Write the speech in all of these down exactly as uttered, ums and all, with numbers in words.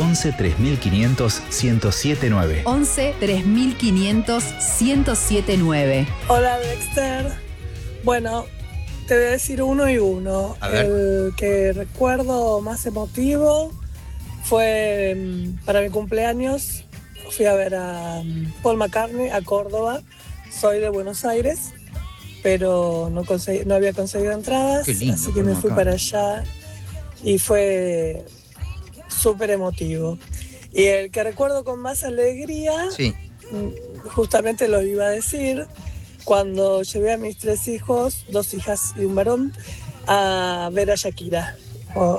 once tres mil quinientos ciento siete nueve. once tres mil quinientos ciento siete nueve. Hola Dexter. Bueno, te voy a decir uno y uno. El que recuerdo más emotivo fue mm, para mi cumpleaños. Fui a ver a um, Paul McCartney a Córdoba. Soy de Buenos Aires, pero no, conseguí, no había conseguido entradas, lindo, así que me fui para allá y fue súper emotivo. Y el que recuerdo con más alegría, sí. justamente lo iba a decir, cuando llevé a mis tres hijos, dos hijas y un varón, a ver a Shakira. Oh.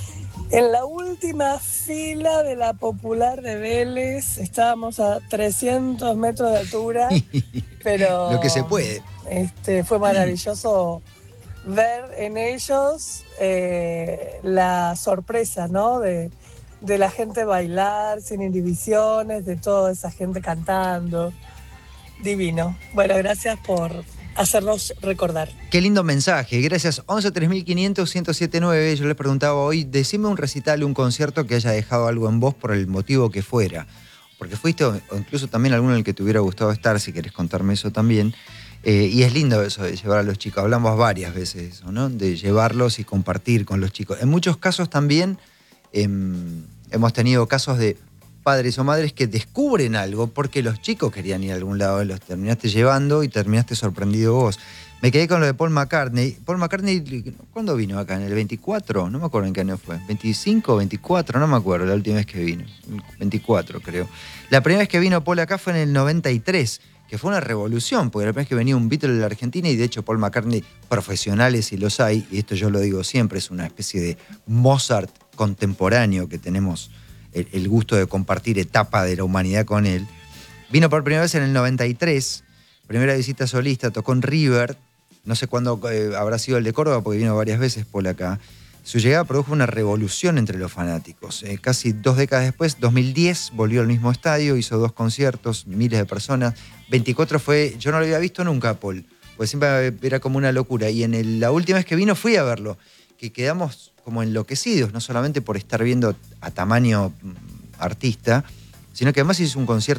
En la última fila de la Popular de Vélez, estábamos a trescientos metros de altura, pero lo que se puede. Este, fue maravilloso ver en ellos eh, la sorpresa, ¿no? De, de la gente bailar sin inhibiciones, de toda esa gente cantando. Divino. Bueno, gracias por hacernos recordar. Qué lindo mensaje. Gracias. once tres mil quinientos ciento siete nueve. Yo les preguntaba hoy, decime un recital, un concierto que haya dejado algo en vos por el motivo que fuera. Porque fuiste, o incluso también alguno en el que te hubiera gustado estar, si querés contarme eso también. Eh, y es lindo eso de llevar a los chicos. Hablamos varias veces de eso, ¿no? De llevarlos y compartir con los chicos. En muchos casos también eh, hemos tenido casos de padres o madres que descubren algo porque los chicos querían ir a algún lado, los terminaste llevando y terminaste sorprendido vos. Me quedé con lo de Paul McCartney. Paul McCartney, ¿cuándo vino acá? ¿En el veinticuatro? No me acuerdo en qué año fue. ¿veinticinco, veinticuatro? No me acuerdo la última vez que vino. veinticuatro, creo. La primera vez que vino Paul acá fue en el noventa y tres, que fue una revolución, porque la primera vez que venía un Beatle de la Argentina, y de hecho Paul McCartney, profesionales si los hay, y esto yo lo digo siempre, es una especie de Mozart contemporáneo que tenemos el, el gusto de compartir etapa de la humanidad con él. Vino por primera vez en el noventa y tres, primera visita solista, tocó en River, no sé cuándo eh, habrá sido el de Córdoba, porque vino varias veces Paul acá. Su llegada produjo una revolución entre los fanáticos. Eh, casi dos décadas después, dos mil diez, volvió al mismo estadio, hizo dos conciertos, miles de personas. veinticuatro fue, yo no lo había visto nunca a Paul, porque siempre era como una locura. Y en el, la última vez que vino fui a verlo, que quedamos como enloquecidos, no solamente por estar viendo a tamaño artista, sino que además hizo un concierto